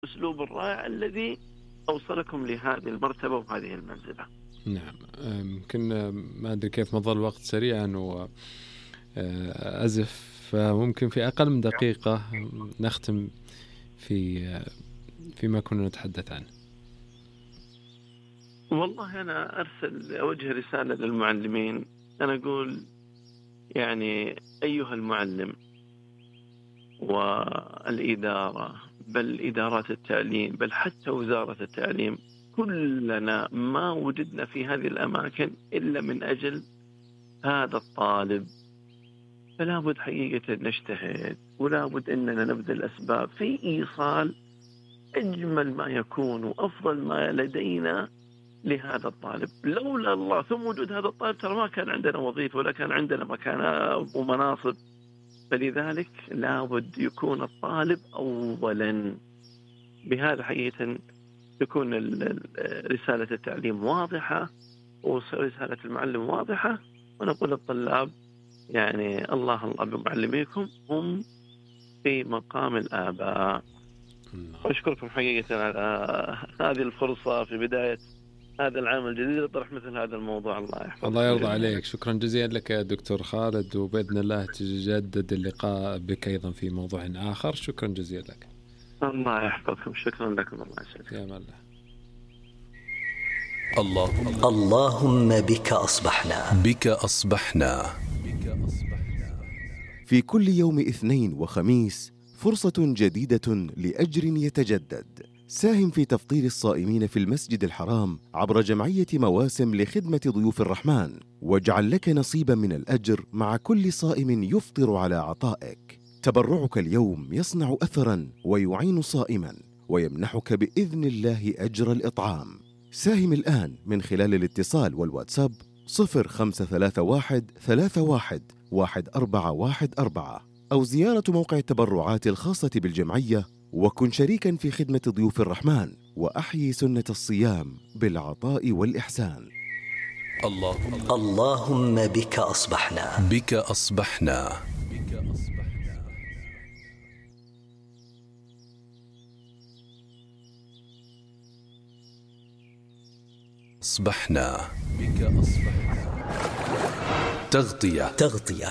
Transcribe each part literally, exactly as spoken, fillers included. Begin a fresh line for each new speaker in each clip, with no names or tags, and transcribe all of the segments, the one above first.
الأسلوب الرائع الذي أوصلكم لهذه المرتبة وهذه المنزلة.
نعم، يمكن ما أدري كيف مضى الوقت سريعا وأزف، فممكن في أقل من دقيقة نختم في فيما كنا نتحدث عنه.
والله أنا أرسل أوجه رسالة للمعلمين، أنا أقول يعني أيها المعلم والإدارة، بل إدارات التعليم، بل حتى وزارة التعليم، كلنا ما وجدنا في هذه الأماكن إلا من أجل هذا الطالب، فلا بد حقيقة نجتهد ولا بد أننا نبذل الأسباب في إيصال أجمل ما يكون وأفضل ما لدينا لهذا الطالب. لولا الله ثم وجود هذا الطالب ترى ما كان عندنا وظيفة ولا كان عندنا مكانات ومناصب، فلذلك لا بد يكون الطالب أولا. بهذا حقيقة تكون رسالة التعليم واضحة ورسالة المعلم واضحة، ونقول للطلاب يعني الله الله بمعلميكم، هم في مقام الآباء. أشكركم حقيقة على هذه الفرصة في بداية هذا العام الجديد لطرح مثل هذا الموضوع. الله يحفظك.
الله يرضى عليك. شكرا جزيلا لك يا دكتور خالد، وبإذن الله تجدد اللقاء بك أيضا في موضوع آخر. شكرا جزيلا لك.
الله يحفظكم. شكرا لكم. الله يسعدك.
يا الله.
اللهم اللهم بك أصبحنا بك أصبحنا
في كل يوم اثنين وخميس فرصة جديدة لأجر يتجدد. ساهم في تفطير الصائمين في المسجد الحرام عبر جمعية مواسم لخدمة ضيوف الرحمن، واجعل لك نصيبا من الأجر مع كل صائم يفطر على عطائك. تبرعك اليوم يصنع أثرا ويعين صائما ويمنحك بإذن الله أجر الإطعام. ساهم الآن من خلال الاتصال والواتساب صفر خمسة ثلاثة واحد ثلاثة واحد واحد أربعة واحد أربعة، أو زيارة موقع التبرعات الخاصة بالجمعية، وكن شريكا في خدمة ضيوف الرحمن وأحيي سنة الصيام بالعطاء والإحسان.
اللهم اللهم بك أصبحنا بك أصبحنا أصبحنا بك أصبحنا. تغطية تغطية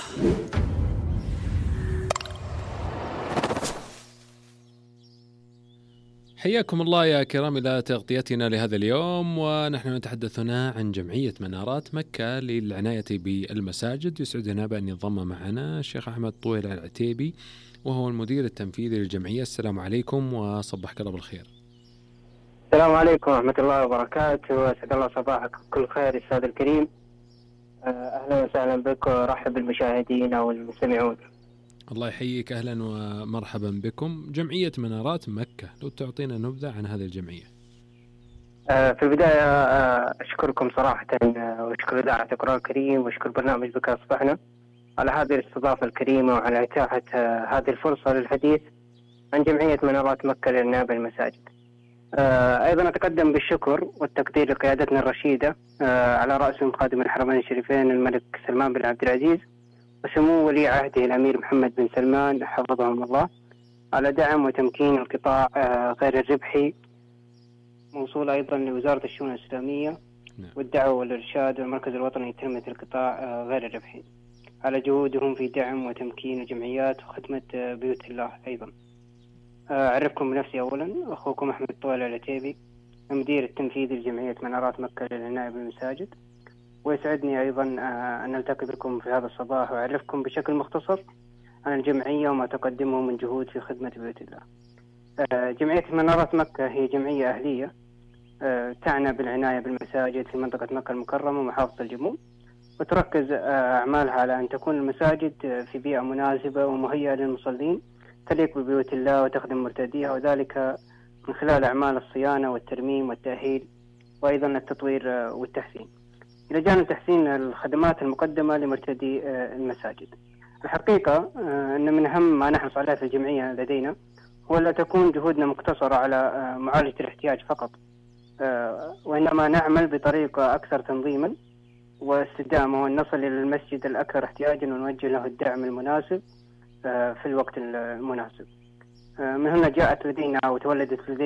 حياكم الله يا كرام إلى تغطيتنا لهذا اليوم، ونحن نتحدث هنا عن جمعية منارات مكة للعناية بالمساجد. يسعدنا بأن ينضم معنا الشيخ أحمد طويل العتيبي، وهو المدير التنفيذي للجمعية. السلام عليكم وصبحك الله بالخير.
السلام عليكم ورحمة الله وبركاته، وأسعد الله صباحك بكل خير أستاذ الكريم. أهلا وسهلا بك ورحب بالمشاهدين والمستمعون.
الله يحييك، أهلا ومرحبا بكم. جمعية منارات مكة، لو تعطينا نبذة عن هذه الجمعية.
في البداية أشكركم صراحة، وأشكر إذاعة القرآن الكريم، وأشكر برنامج بك أصبحنا على هذه الاستضافة الكريمة وعلى إتاحة هذه الفرصة للحديث عن جمعية منارات مكة للعناية بالمساجد. أيضا أتقدم بالشكر والتقدير لقيادتنا الرشيدة على رأسهم خادم الحرمين الشريفين الملك سلمان بن عبد العزيز وسمو ولي عهده الأمير محمد بن سلمان حفظهم الله، على دعم وتمكين القطاع غير الربحي، موصول أيضا لوزارة الشؤون الإسلامية والدعوة والإرشاد والمركز الوطني لتنمية القطاع غير الربحي على جهودهم في دعم وتمكين الجمعيات وخدمة بيوت الله. أيضا أعرفكم بنفسي أولا، أخوكم أحمد طويل العتيبي، المدير التنفيذي لجمعية منارات مكة للعناية بالمساجد، ويسعدني أيضا أن ألتقي بكم في هذا الصباح وأعرفكم بشكل مختصر عن الجمعية وما تقدمه من جهود في خدمة بيوت الله. جمعية منارات مكة هي جمعية أهلية تعنى بالعناية بالمساجد في منطقة مكة المكرمة ومحافظة الجموم، وتركز أعمالها على أن تكون المساجد في بيئة مناسبة ومهيئة للمصلين تليق ببيوت الله وتخدم مرتديها، وذلك من خلال أعمال الصيانة والترميم والتأهيل وأيضا التطوير والتحسين، إلى جانب تحسين الخدمات المقدمة لمرتدي المساجد. الحقيقة أن من أهم ما نحرص عليه في الجمعية لدينا هو لا تكون جهودنا مقتصرة على معالجة الاحتياج فقط، وإنما نعمل بطريقة أكثر تنظيما واستدامة، ونصل إلى المسجد الأكثر احتياجا ونوجه له الدعم المناسب في الوقت المناسب. من هنا جاءت لدينا وتولدت لدينا